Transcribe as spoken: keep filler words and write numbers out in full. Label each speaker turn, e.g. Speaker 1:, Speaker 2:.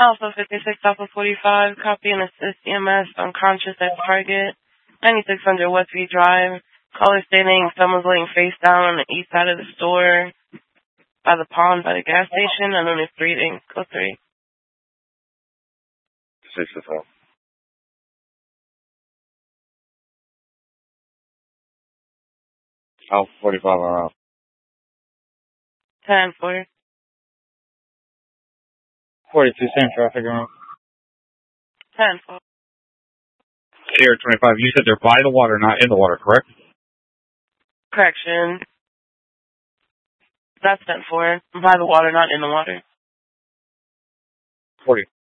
Speaker 1: Alpha fifty-six, Alpha forty-five, copy and assist E M S, unconscious at target, ninety-six hundred Westview Drive. Caller stating someone's laying face down on the east side of the store by the pond by the gas station. Unknown is breathing. Code three.
Speaker 2: six to four. Alpha forty-five are out.
Speaker 1: ten four.
Speaker 3: forty-two, same traffic around.
Speaker 1: ten four.
Speaker 3: Sierra twenty-five, you said they're by the water, not in the water, correct?
Speaker 1: Correction. That's ten four. By the water, not in the water.
Speaker 3: forty.